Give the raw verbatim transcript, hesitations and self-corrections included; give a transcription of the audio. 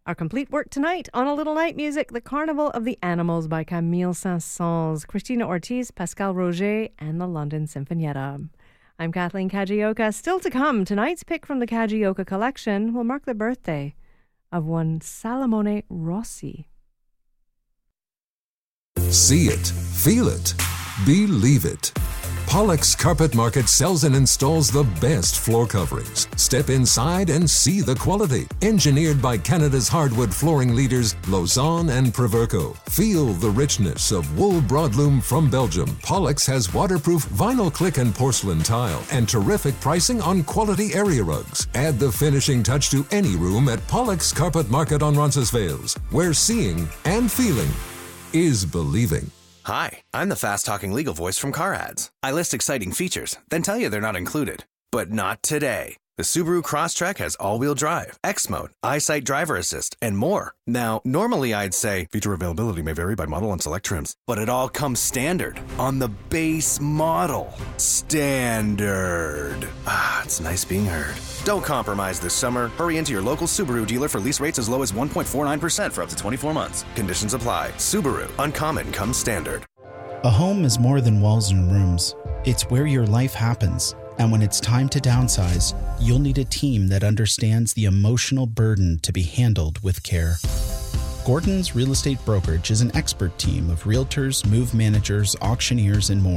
Our complete work tonight on A Little Night Music, The Carnival of the Animals by Camille Saint-Saëns, Christina Ortiz, Pascal Roger, and the London Sinfonietta. I'm Kathleen Kajioka. Still to come, tonight's pick from the Kajioka collection will mark the birthday of one Salomone Rossi. See it, feel it, believe it. Pollock's Carpet Market sells and installs the best floor coverings. Step inside and see the quality. Engineered by Canada's hardwood flooring leaders, Lausanne and Proverco. Feel the richness of wool broadloom from Belgium. Pollock's has waterproof vinyl click and porcelain tile and terrific pricing on quality area rugs. Add the finishing touch to any room at Pollock's Carpet Market on Roncesvalles, where seeing and feeling is believing. Hi, I'm the fast-talking legal voice from Car Ads. I list exciting features, then tell you they're not included. But not today. The Subaru Crosstrek has all-wheel drive, X-Mode, EyeSight Driver Assist, and more. Now, normally I'd say feature availability may vary by model and select trims, but it all comes standard on the base model. Standard. Ah, it's nice being heard. Don't compromise this summer. Hurry into your local Subaru dealer for lease rates as low as one point four nine percent for up to twenty-four months. Conditions apply. Subaru. Uncommon comes standard. A home is more than walls and rooms. It's where your life happens. And when it's time to downsize, you'll need a team that understands the emotional burden to be handled with care. Gordon's Real Estate Brokerage is an expert team of realtors, move managers, auctioneers, and more.